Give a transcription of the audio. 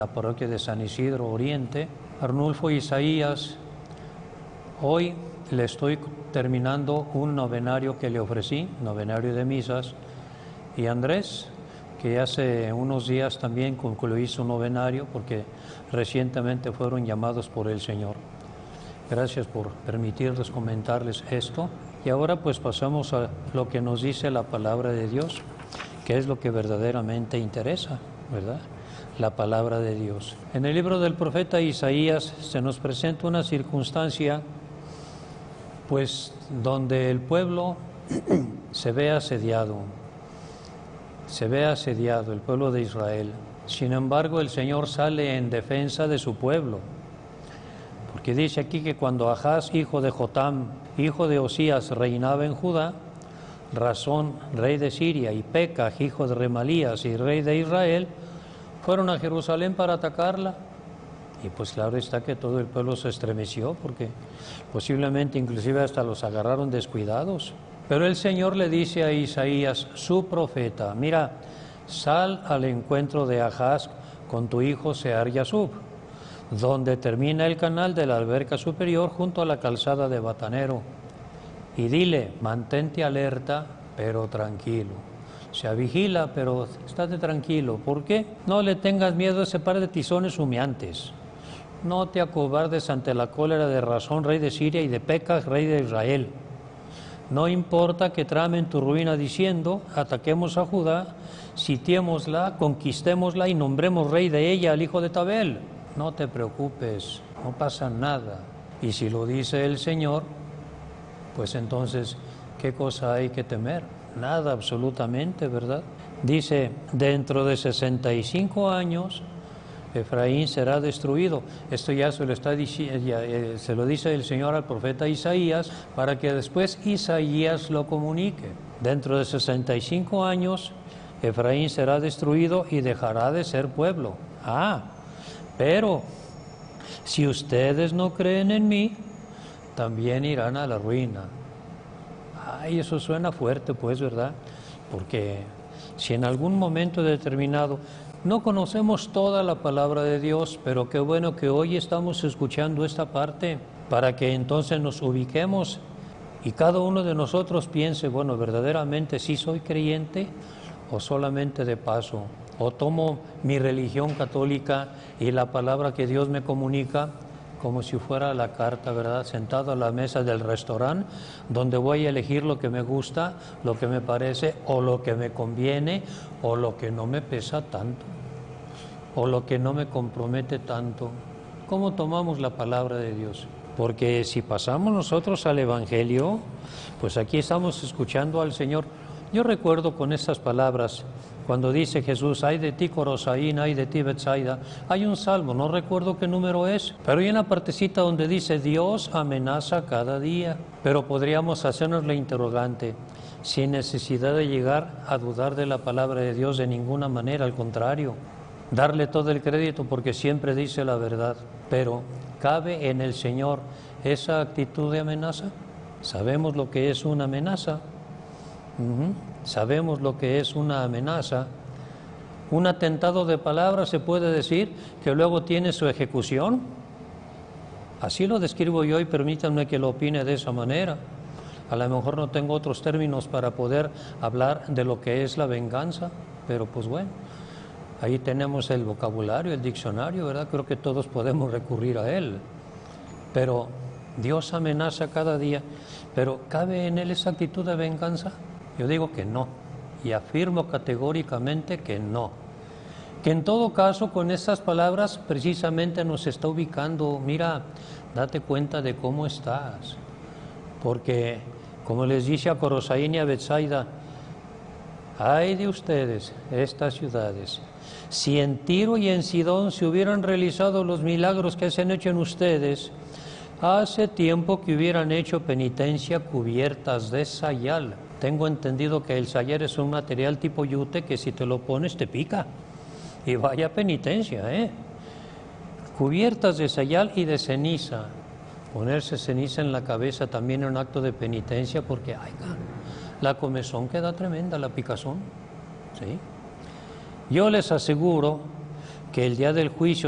La parroquia de San Isidro Oriente. Arnulfo Isaías, hoy le estoy terminando un novenario que le ofrecí, novenario de misas, y Andrés, que hace unos días también concluyó su novenario porque recientemente fueron llamados por el Señor. Gracias por permitirles comentarles esto. Y ahora pues pasamos a lo que nos dice la palabra de Dios, que es lo que verdaderamente interesa, ¿verdad? La palabra de Dios. En el libro del profeta Isaías se nos presenta una circunstancia pues donde el pueblo se ve asediado el pueblo de Israel. Sin embargo, el Señor sale en defensa de su pueblo, porque dice aquí que cuando Ahaz, hijo de Jotam, hijo de Osías, reinaba en Judá, Rasón, rey de Siria, y Pekah, hijo de Remalías y rey de Israel, fueron a Jerusalén para atacarla. Y pues claro está que todo el pueblo se estremeció, porque posiblemente inclusive hasta los agarraron descuidados. Pero el Señor le dice a Isaías, su profeta, mira, sal al encuentro de Ahaz con tu hijo Sear-Yasub, donde termina el canal de la alberca superior junto a la calzada de Batanero, y dile, mantente alerta, pero tranquilo. O sea, vigila, pero estate tranquilo. ¿Por qué? No le tengas miedo a ese par de tizones humeantes. No te acobardes ante la cólera de Rasón, rey de Siria, y de Pekah, rey de Israel. No importa que tramen tu ruina diciendo, ataquemos a Judá, sitiémosla, conquistémosla y nombremos rey de ella al hijo de Tabel. No te preocupes, no pasa nada. Y si lo dice el Señor, pues entonces, ¿qué cosa hay que temer? Nada, absolutamente, ¿verdad? Dice, dentro de 65 años, Efraín será destruido. Esto ya se lo está diciendo, se lo dice el Señor al profeta Isaías, para que después Isaías lo comunique. Dentro de 65 años, Efraín será destruido y dejará de ser pueblo. Pero si ustedes no creen en mí, también irán a la ruina. Eso suena fuerte, pues, ¿verdad? Porque si en algún momento determinado no conocemos toda la palabra de Dios, pero qué bueno que hoy estamos escuchando esta parte para que entonces nos ubiquemos y cada uno de nosotros piense, bueno, verdaderamente sí soy creyente o solamente de paso, o tomo mi religión católica y la palabra que Dios me comunica como si fuera la carta, ¿verdad? Sentado a la mesa del restaurante, donde voy a elegir lo que me gusta, lo que me parece, o lo que me conviene, o lo que no me pesa tanto, o lo que no me compromete tanto. ¿Cómo tomamos la palabra de Dios? Porque si pasamos nosotros al Evangelio, pues aquí estamos escuchando al Señor. Yo recuerdo con estas palabras, cuando dice Jesús, ay de ti Corosaín, ay de ti Betsaida, hay un salmo, no recuerdo qué número es, pero hay una partecita donde dice, Dios amenaza cada día. Pero podríamos hacernos la interrogante, sin necesidad de llegar a dudar de la palabra de Dios de ninguna manera, al contrario, darle todo el crédito porque siempre dice la verdad. Pero, ¿cabe en el Señor esa actitud de amenaza? ¿Sabemos lo que es una amenaza? Sabemos lo que es una amenaza. Un atentado de palabras se puede decir que luego tiene su ejecución. Así lo describo yo y permítanme que lo opine de esa manera. A lo mejor no tengo otros términos para poder hablar de lo que es la venganza, pero pues bueno, ahí tenemos el vocabulario, el diccionario, ¿verdad? Creo que todos podemos recurrir a él. Pero Dios amenaza cada día, pero ¿cabe en él esa actitud de venganza? Yo digo que no, y afirmo categóricamente que no. Que en todo caso con estas palabras precisamente nos está ubicando, mira, date cuenta de cómo estás. Porque, como les dice a Corosaín y a Betsaida, ay de ustedes, estas ciudades, si en Tiro y en Sidón se hubieran realizado los milagros que se han hecho en ustedes, hace tiempo que hubieran hecho penitencia cubiertas de sayal. Tengo entendido que el sayal es un material tipo yute que si te lo pones te pica. Y vaya penitencia, Cubiertas de sayal y de ceniza. Ponerse ceniza en la cabeza también es un acto de penitencia porque, la comezón queda tremenda, la picazón. ¿Sí? Yo les aseguro que el día del juicio